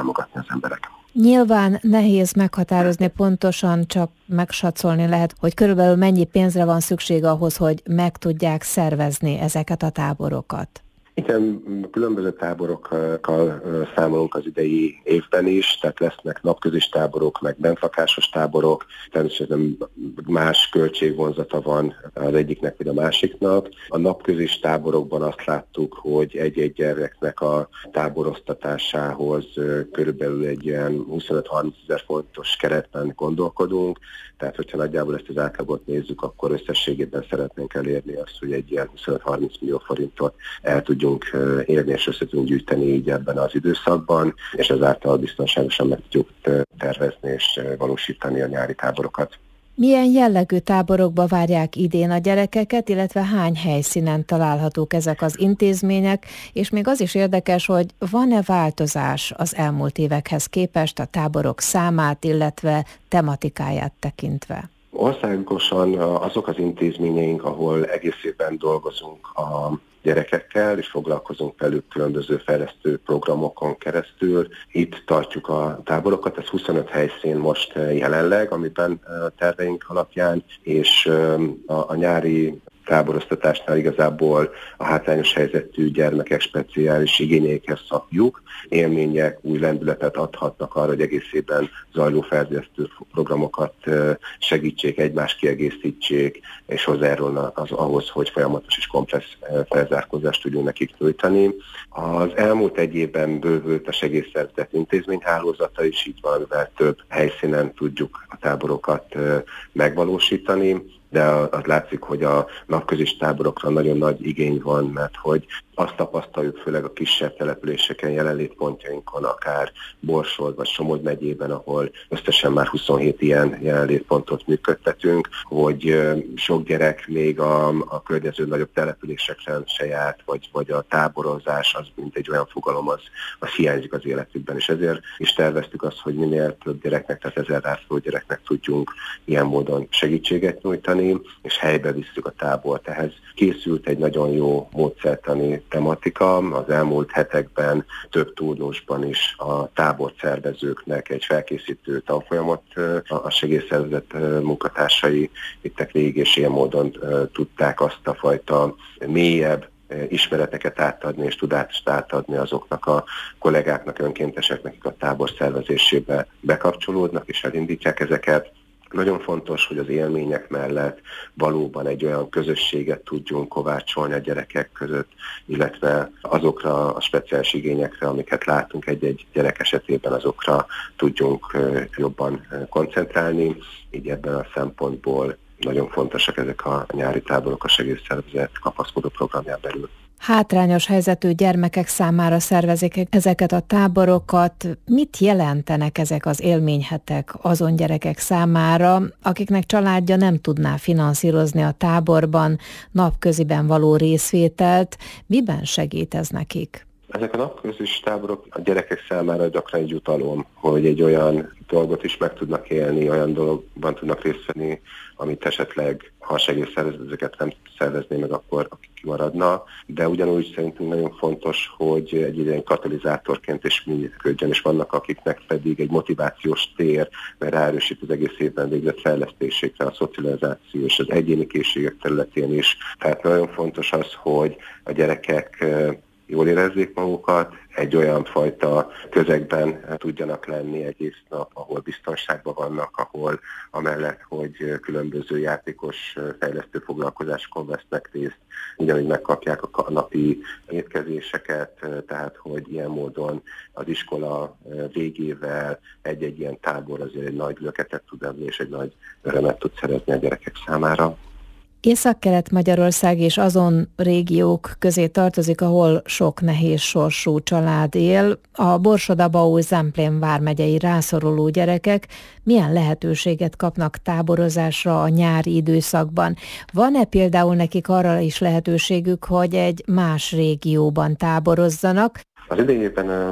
támogatni az emberek. Nyilván nehéz meghatározni pontosan, csak megsatszolni lehet, hogy körülbelül mennyi pénzre van szükség ahhoz, hogy meg tudják szervezni ezeket a táborokat. Igen, különböző táborokkal számolunk az idei évben is, tehát lesznek napközis táborok, meg bentlakásos táborok, természetesen más költségvonzata van az egyiknek vagy a másiknak. A napközis táborokban azt láttuk, hogy egy-egy gyereknek a táboroztatásához körülbelül egy ilyen 25-30 ezer forintos keretben gondolkodunk, tehát hogyha nagyjából ezt az átlagot nézzük, akkor összességében szeretnénk elérni azt, hogy egy ilyen 25-30 millió forintot el tudjunk érni és össze tudunk gyűjteni így ebben az időszakban, és ezáltal biztonságosan meg tudjuk tervezni és valósítani a nyári táborokat. Milyen jellegű táborokba várják idén a gyerekeket, illetve hány helyszínen találhatók ezek az intézmények, és még az is érdekes, hogy van-e változás az elmúlt évekhez képest a táborok számát, illetve tematikáját tekintve? Országosan azok az intézményeink, ahol egész évben dolgozunk a gyerekekkel, és foglalkozunk velük különböző fejlesztő programokon keresztül. Itt tartjuk a táborokat, ez 25 helyszín most jelenleg, amiben terveink alapján, és a nyári táboroztatásnál igazából a hátrányos helyzetű gyermekek speciális igényeikhez szabjuk. Élmények, új lendületet adhatnak arra, hogy egész évben zajló fejlesztő programokat segítsék, egymást kiegészítsék, és hozzájárulnak ahhoz, hogy folyamatos és komplex felzárkózást tudjunk nekik nyújtani. Az elmúlt egy évben bővült a segélyszervezet intézményhálózata is, így valamivel több helyszínen tudjuk a táborokat megvalósítani, de az látszik, hogy a napközis táborokra nagyon nagy igény van, mert hogy azt tapasztaljuk főleg a kisebb településeken, jelenlétpontjainkon, akár Borsod vagy Somogy megyében, ahol összesen már 27 ilyen jelenlétpontot működtetünk, hogy sok gyerek még a környező nagyobb településekre se járt, vagy a táborozás az mint egy olyan fogalom, az hiányzik az életükben, és ezért is terveztük azt, hogy minél több gyereknek, tehát 1000 rászoruló gyereknek tudjunk ilyen módon segítséget nyújtani, és helybe visszük a tábort. Ehhez készült egy nagyon jó módszertani tematika. Az elmúlt hetekben több turnusban is a tábor szervezőknek egy felkészítő tanfolyamot a segélyszervezet munkatársai vittek végig, és ilyen módon tudták azt a fajta mélyebb ismereteket átadni és tudást átadni azoknak a kollégáknak, önkénteseknek, akik a tábor szervezésébe bekapcsolódnak és elindítják ezeket. Nagyon fontos, hogy az élmények mellett valóban egy olyan közösséget tudjunk kovácsolni a gyerekek között, illetve azokra a speciális igényekre, amiket látunk egy-egy gyerek esetében, azokra tudjunk jobban koncentrálni. Így ebben a szempontból nagyon fontosak ezek a nyári táborok a segélyszervezet kapaszkodó programján belül. Hátrányos helyzetű gyermekek számára szervezik ezeket a táborokat. Mit jelentenek ezek az élményhetek azon gyerekek számára, akiknek családja nem tudná finanszírozni a táborban napköziben való részvételt? Miben segít ez nekik? Ezek a napközis táborok a gyerekek számára gyakran egy jutalom, hogy egy olyan dolgot is meg tudnak élni, olyan dologban tudnak részt venni, amit esetleg, ha a segélyszervezet ezeket nem szervezné meg, akkor akik kimaradna. De ugyanúgy szerintünk nagyon fontos, hogy egy ilyen katalizátorként is működjön, és vannak akiknek pedig egy motivációs tér, mert ráerősít az egész évben végzett fejlesztésekre, a szocializáció és az egyéni készségek területén is. Tehát nagyon fontos az, hogy a gyerekek jól érezzék magukat, egy olyan fajta közegben tudjanak lenni egész nap, ahol biztonságban vannak, ahol amellett, hogy különböző játékos fejlesztő foglalkozásokon vesznek részt, ugyanúgy megkapják a napi étkezéseket, tehát hogy ilyen módon az iskola végével egy-egy ilyen tábor azért egy nagy löketet tud adni, és egy nagy örömet tud szerezni a gyerekek számára. Észak-Kelet-Magyarország és azon régiók közé tartozik, ahol sok nehéz sorsú család él. A Borsod-Abaúj-Zemplén vármegyei rászoruló gyerekek milyen lehetőséget kapnak táborozásra a nyári időszakban? Van-e például nekik arra is lehetőségük, hogy egy más régióban táborozzanak? Az idejében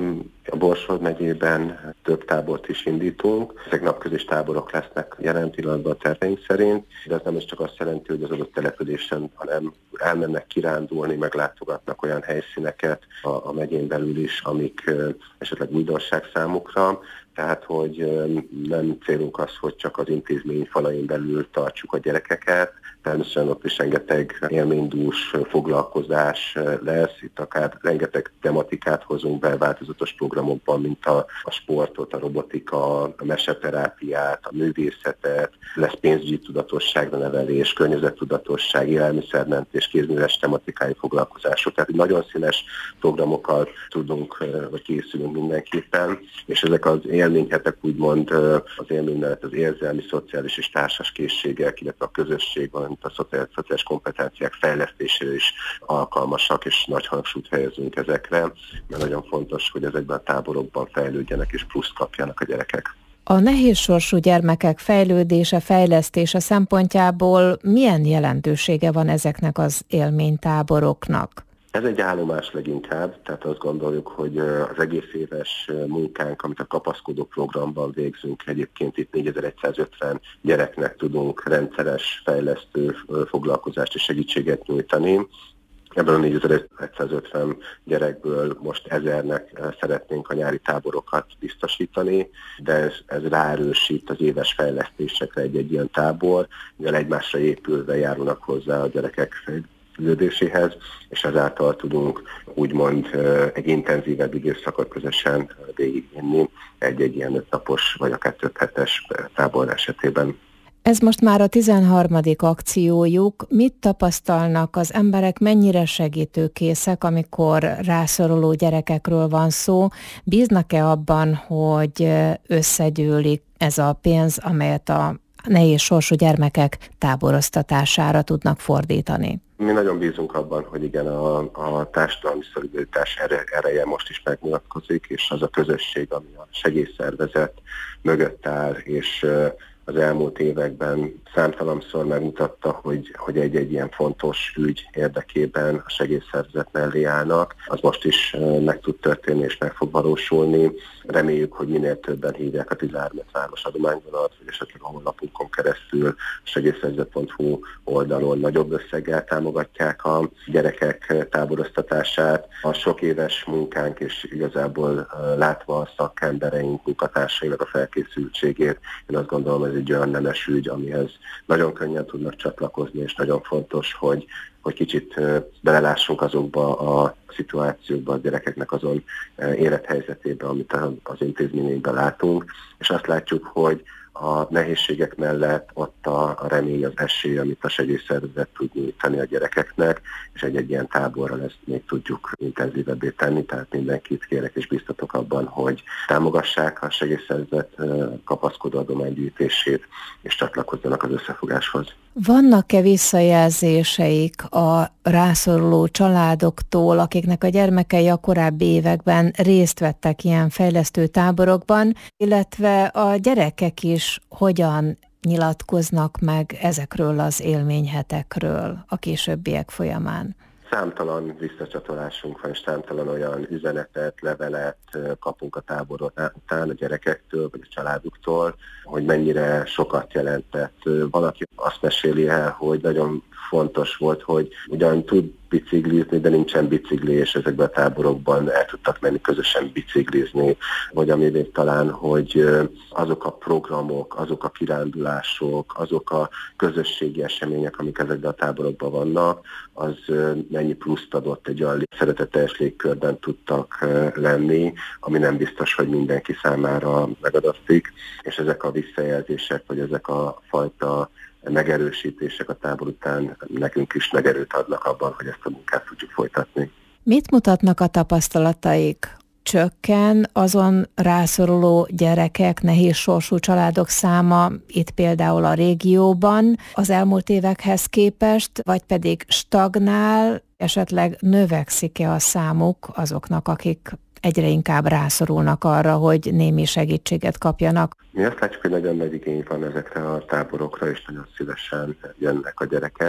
A Borsod megyében több tábort is indítunk. Ezek napközis táborok lesznek jelen pillanatban a terveink szerint, de ez nem is csak azt jelenti, hogy az adott településen, hanem elmennek kirándulni, meglátogatnak olyan helyszíneket a megyén belül is, amik esetleg újdonság számukra. Tehát, hogy nem célunk az, hogy csak az intézmény falain belül tartsuk a gyerekeket, természetesen ott is rengeteg élménydús foglalkozás lesz, itt akár rengeteg tematikát hozunk be változatos programokban, mint a sportot, a robotika, a meseterápiát, a művészetet, lesz pénzügyi tudatosságra nevelés, környezettudatosság, élelmiszermentés, kézműves tematikai foglalkozások. Tehát nagyon színes programokkal tudunk, vagy készülünk mindenképpen, és ezek az élményhetek úgymond az élmény mellett az érzelmi, szociális és társas készségek, illetve a közösség, valamint a szociális kompetenciák fejlesztésére is alkalmasak, és nagy hangsúlyt helyezünk ezekre, mert nagyon fontos, hogy ezekben a táborokban fejlődjenek és pluszt kapjanak a gyerekek. A nehéz sorsú gyermekek fejlődése, fejlesztése szempontjából milyen jelentősége van ezeknek az élménytáboroknak? Ez egy állomás leginkább, tehát azt gondoljuk, hogy az egész éves munkánk, amit a kapaszkodó programban végzünk, egyébként itt 4150 gyereknek tudunk rendszeres fejlesztő foglalkozást és segítséget nyújtani. Ebből a 4150 gyerekből most 1000-nek szeretnénk a nyári táborokat biztosítani, de ez ráerősít az éves fejlesztésekre egy ilyen tábor, mivel egymásra épülve járulnak hozzá a gyerekek fejlődéséhez, és ezáltal tudunk úgymond egy intenzívebb időszakot közösen végigvinni egy ilyen 5 napos vagy akár több hetes tábor esetében. Ez most már a 13. akciójuk. Mit tapasztalnak az emberek, mennyire segítőkészek, amikor rászoruló gyerekekről van szó? Bíznak-e abban, hogy összegyűlik ez a pénz, amelyet a nehéz sorsú gyermekek táboroztatására tudnak fordítani? Mi nagyon bízunk abban, hogy igen, a társadalmi szolidaritás ereje most is megmutatkozik, és az a közösség, ami a segélyszervezet mögött áll, és az elmúlt években számtalanszor megmutatta, hogy egy ilyen fontos ügy érdekében a segélyszervezet mellé állnak. Az most is meg tud történni és meg fog valósulni. Reméljük, hogy minél többen hívják a 13 város adományvonalat, vagy esetleg a honlapunkon keresztül a segélyszervezet.hu oldalon nagyobb összeggel támogatják a gyerekek táboroztatását. A sok éves munkánk és igazából látva a szakembereink, munkatársainak a felkészültségét, én azt gondolom, ez egy olyan nemes ügy, amihez nagyon könnyen tudnak csatlakozni, és nagyon fontos, hogy kicsit belelássunk azokba a szituációkba, a gyerekeknek azon élethelyzetébe, amit az intézményünkben látunk, és azt látjuk, hogy a nehézségek mellett ott a remény, az esély, amit a segélyszervezet tud nyújtani a gyerekeknek, és egy ilyen táborral ezt még tudjuk intenzívebbé tenni, tehát mindenkit kérek és biztatok abban, hogy támogassák a segélyszervezet kapaszkodó adománygyűjtését, és csatlakozzanak az összefogáshoz. Vannak-e visszajelzéseik a rászoruló családoktól, akiknek a gyermekei a korábbi években részt vettek ilyen fejlesztő táborokban, illetve a gyerekek is hogyan nyilatkoznak meg ezekről az élményhetekről a későbbiek folyamán? Számtalan visszacsatolásunk van, és számtalan olyan üzenetet, levelet kapunk a tábor után a gyerekektől, vagy a családuktól, hogy mennyire sokat jelentett. Valaki azt meséli el, hogy nagyon fontos volt, hogy ugyan tud biciklizni, de nincsen bicikli, és ezekben a táborokban el tudtak menni közösen biciklizni. Vagy ami még talán, hogy azok a programok, azok a kirándulások, azok a közösségi események, amik ezekben a táborokban vannak, az mennyi pluszt adott, egy olyan szeretetteljes légkörben tudtak lenni, ami nem biztos, hogy mindenki számára megadatik, és ezek a visszajelzések, vagy ezek a fajta megerősítések a tábor után nekünk is megerőt adnak abban, hogy ezt a munkát tudjuk folytatni. Mit mutatnak a tapasztalataik? Csökken azon rászoruló gyerekek, nehéz sorsú családok száma itt például a régióban az elmúlt évekhez képest, vagy pedig stagnál, esetleg növekszik-e a számuk azoknak, akik egyre inkább rászorulnak arra, hogy némi segítséget kapjanak? Mi azt látjuk, hogy nagyon nagy igény van ezekre a táborokra, és nagyon szívesen jönnek a gyerekek.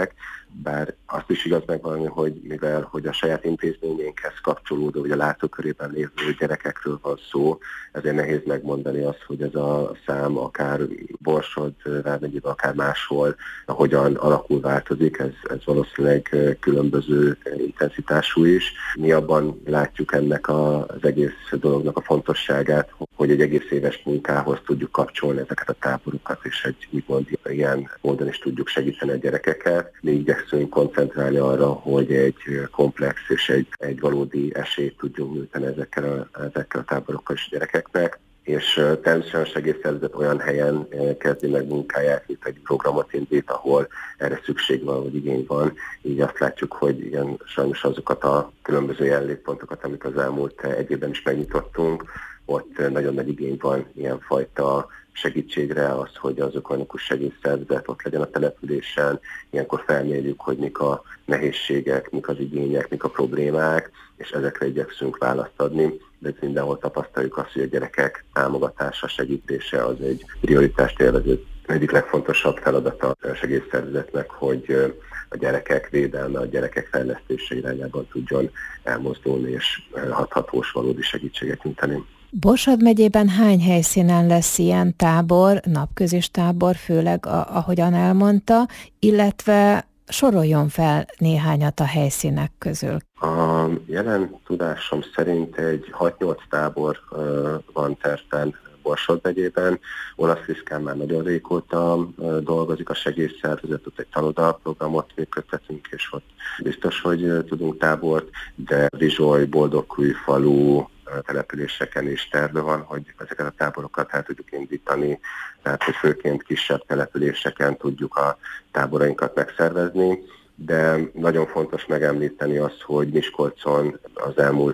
bár azt is igaz megvalni, hogy mivel hogy a saját intézményénkhez kapcsolódó, vagy a látókörében lévő gyerekekről van szó, ezért nehéz megmondani azt, hogy ez a szám akár Borsod vármegyében, akár máshol hogyan alakul, változik. Ez valószínűleg különböző intenzitású is. Mi abban látjuk ennek az egész dolognak a fontosságát, hogy egy egész éves munkához tudjuk kapcsolni ezeket a táborokat, és egy úgymond ilyen módon is tudjuk segíteni a gyerekeket. Mi igyekszünk koncentrálni arra, hogy egy komplex és egy valódi esélyt tudjunk nyújtani ezekkel a táborokkal és a gyerekeknek. És természetesen a segélyszervezet olyan helyen kezdi meg munkáját, mint egy programot indít, ahol erre szükség van, vagy igény van. Így azt látjuk, hogy igen, sajnos azokat a különböző jelenlétpontokat, amit az elmúlt egy évben is megnyitottunk, ott nagyon nagy igény van ilyenfajta segítségre, az, hogy az ökumenikus segélyszervezet ott legyen a településen. Ilyenkor felmérjük, hogy mik a nehézségek, mik az igények, mik a problémák, és ezekre igyekszünk választ adni. De mindenhol tapasztaljuk azt, hogy a gyerekek támogatása, segítése az egy prioritást élvező. Egyik legfontosabb feladata a segélyszervezetnek, hogy a gyerekek védelme, a gyerekek fejlesztése irányában tudjon elmozdulni, és hathatós valódi segítséget nyújtani. Borsod megyében hány helyszínen lesz ilyen tábor, napközis tábor, főleg ahogyan elmondta, illetve soroljon fel néhányat a helyszínek közül. A jelen tudásom szerint egy 6-8 tábor van tervben Borsod megyében. Olaszviszkán már nagyon régóta dolgozik a segélyszervezet, ott egy tanodalprogramot működtetünk, és ott biztos, hogy tudunk tábort, de Rizsoly, Boldogkújfalu településeken is terve van, hogy ezeket a táborokat el tudjuk indítani, tehát hogy főként kisebb településeken tudjuk a táborainkat megszervezni, de nagyon fontos megemlíteni azt, hogy Miskolcon az elmúlt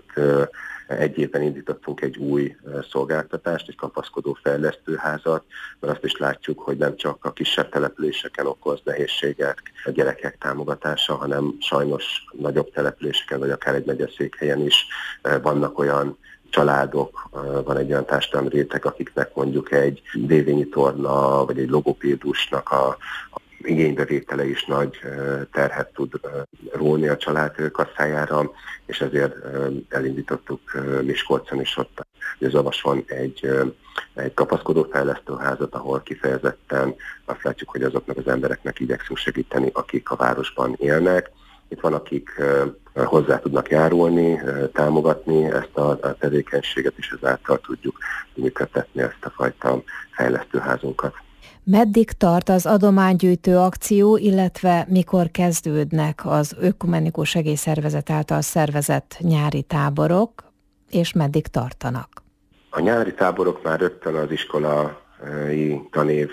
egy évben indítottunk egy új szolgáltatást, egy kapaszkodó fejlesztőházat, mert azt is látjuk, hogy nem csak a kisebb településeken okoz nehézséget a gyerekek támogatása, hanem sajnos nagyobb településeken, vagy akár egy megyeszékhelyen is vannak olyan családok, van egy olyan társadalmi réteg, akiknek mondjuk egy dévényi torna, vagy egy logopédusnak a igénybevétele is nagy terhet tud róni a család kasszájára, és ezért elindítottuk Miskolcon is ott Zavason egy kapaszkodó fejlesztőházat, ahol kifejezetten azt látjuk, hogy azoknak az embereknek igyekszünk segíteni, akik a városban élnek. Itt van, akik hozzá tudnak járulni, támogatni ezt a tevékenységet, és ezáltal tudjuk működtetni ezt a fajta fejlesztőházunkat. Meddig tart az adománygyűjtő akció, illetve mikor kezdődnek az Ökumenikus Segélyszervezet által szervezett nyári táborok, és meddig tartanak? A nyári táborok már rögtön az iskolai tanév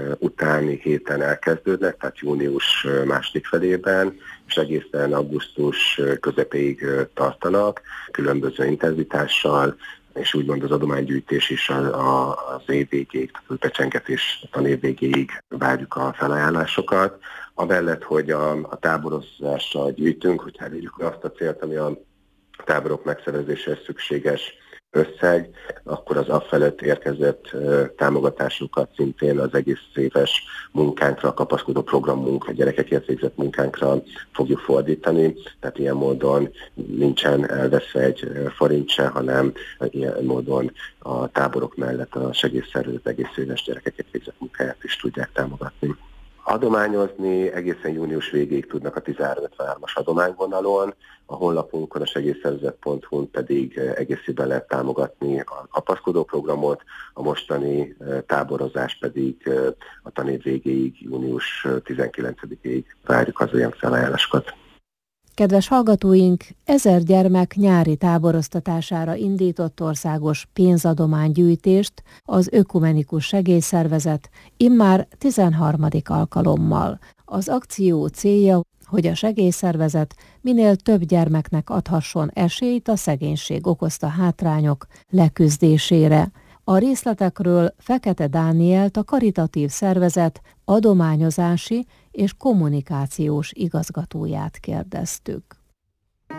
utáni héten elkezdődnek, tehát június második felében, és egészen augusztus közepéig tartanak, különböző intenzitással, és úgymond az adománygyűjtés is az év végéig, tehát a becsengetés tanév végéig várjuk a felajánlásokat. Amellett, hogy a táborozással gyűjtünk, hogy elérjük azt a célt, ami a táborok megszervezéséhez szükséges összeg, akkor az afelett érkezett támogatásokat szintén az egész éves munkánkra, a kapaszkodó programunk, a gyerekekért végzett munkánkra fogjuk fordítani, tehát ilyen módon nincsen elveszve egy forint se, hanem ilyen módon a táborok mellett a segélyszervezet egész éves gyerekekért végzett munkáját is tudják támogatni. Adományozni egészen június végéig tudnak a 1353-as adományvonalon, a honlapunkon, a segélyszervezet.hu-n pedig egészében lehet támogatni a kapaszkodó programot, a mostani táborozás pedig a tanév végéig, június 19-ig várjuk az olyan felajánlásokat. Kedves hallgatóink, 1000 gyermek nyári táboroztatására indított országos pénzadománygyűjtést az Ökumenikus Segélyszervezet immár 13. alkalommal. Az akció célja, hogy a segélyszervezet minél több gyermeknek adhasson esélyt a szegénység okozta hátrányok leküzdésére. A részletekről Fekete Dánielt, a karitatív szervezet adományozási és kommunikációs igazgatóját kérdeztük.